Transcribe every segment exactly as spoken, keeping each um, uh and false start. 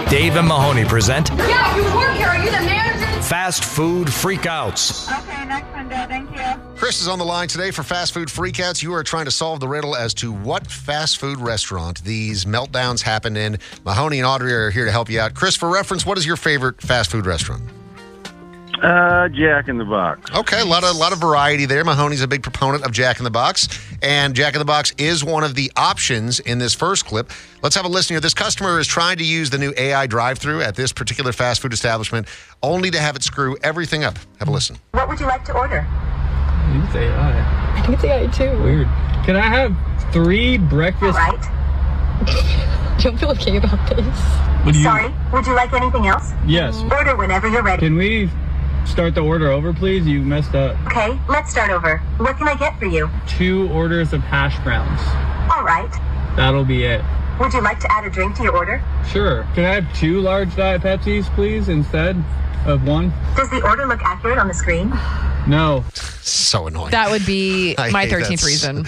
Dave and Mahoney present Yeah, you work here. Are you the manager? Fast Food Freakouts. Okay, next window. Thank you. Chris is on the line today for Fast Food Freakouts. You are trying to solve the riddle as to what fast food restaurant these meltdowns happen in. Mahoney and Audrey are here to help you out. Chris, for reference, what is your favorite fast food restaurant? Uh, Jack in the Box. Okay, a lot of, lot of variety there. Mahoney's a big proponent of Jack in the Box, and Jack in the Box is one of the options in this first clip. Let's have a listen here. This customer is trying to use the new A I drive-thru at this particular fast food establishment, only to have it screw everything up. Have a listen. What would you like to order? I think it's A I. I think it's A I too. Weird. Can I have three breakfast? All right. Don't feel okay about this. What do you... Sorry, would you like anything else? Yes. Order whenever you're ready. Can we start the order over, please? You messed up. Okay, let's start over. What can I get for you? Two orders of hash browns. All right. That'll be it. Would you like to add a drink to your order? Sure. Can I have two large Diet Pepsis, please, instead of one? Does the order look accurate on the screen? No. So annoying. That would be I my hate thirteenth that. reason.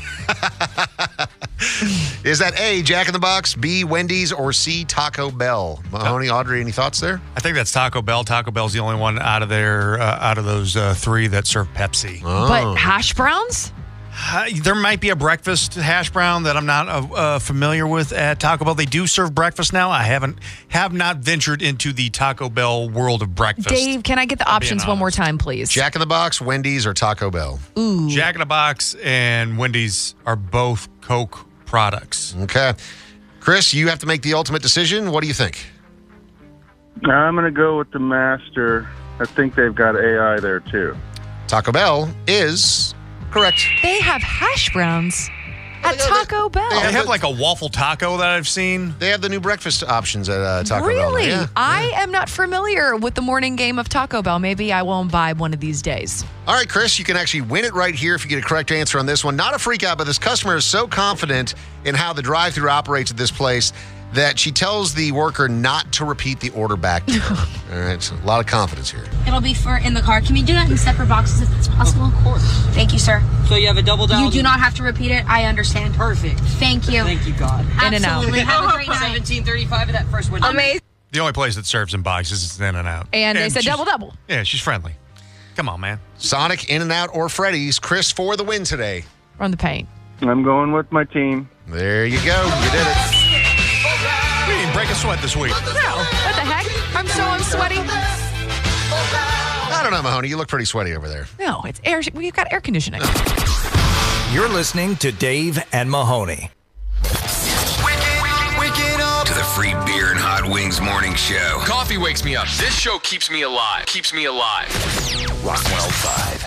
Is that A, Jack in the Box, B, Wendy's, or C, Taco Bell? Mahoney, Audrey, any thoughts there? I think that's Taco Bell. Taco Bell's the only one out of there, uh, out of those uh, three that serve Pepsi. Oh. But hash browns? Uh, there might be a breakfast hash brown that I'm not uh, uh, familiar with at Taco Bell. They do serve breakfast now. I haven't have not ventured into the Taco Bell world of breakfast. Dave, can I get the options one more time, please? Jack in the Box, Wendy's, or Taco Bell? Ooh. Jack in the Box and Wendy's are both Coke products. Okay. Chris, you have to make the ultimate decision. What do you think? I'm going to go with the Master. I think they've got A I there, too. Taco Bell is correct. They have hash browns at Taco Bell. They have like a waffle taco that I've seen. They have the new breakfast options at uh, Taco Bell. Really? Yeah. I am not familiar with the morning game of Taco Bell. Maybe I will imbibe one of these days. All right, Chris, you can actually win it right here if you get a correct answer on this one. Not a freak out, but this customer is so confident in how the drive-thru operates at this place that she tells the worker not to repeat the order back to her. All right, so a lot of confidence here. It'll be for in the car. Can we do that in separate boxes if it's possible? Of course. Thank you, sir. So you have a double down? You do not have to repeat it. I understand. Perfect. Thank you. Thank you, God. In and out. Absolutely. Have a great night. seventeen thirty-five of that first window. Amazing. The only place that serves in boxes is In and Out. And they said she's- double-double. Yeah, she's friendly. Come on, man. Sonic, In-N-Out, or Freddy's. Chris for the win today. Run the paint. I'm going with my team. There you go. You did it. We didn't break a sweat this week. No. What the heck? I'm so unsweaty. I don't know, Mahoney. You look pretty sweaty over there. No, it's air. We've got air conditioning. You're listening to Dave and Mahoney. To the free beer and hot wings morning show. Coffee wakes me up. This show keeps me alive. Keeps me alive. Rock one oh five.